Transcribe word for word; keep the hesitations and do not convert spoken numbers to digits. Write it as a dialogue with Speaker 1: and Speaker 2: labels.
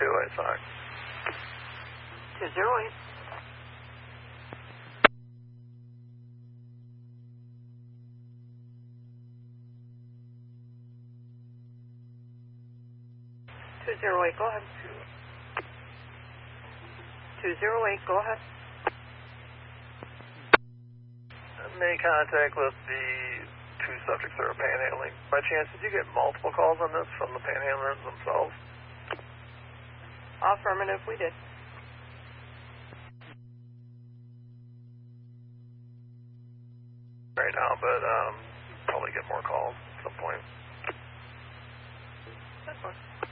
Speaker 1: two eight, sorry.
Speaker 2: two zero eight. two zero eight, go ahead. two zero eight, go ahead.
Speaker 1: Main contact with the two subjects that are panhandling. By chance, did you get multiple calls on this from the panhandlers themselves?
Speaker 2: Affirmative, we did.
Speaker 1: Right now, but um, probably get more calls at some point.
Speaker 2: That's fine.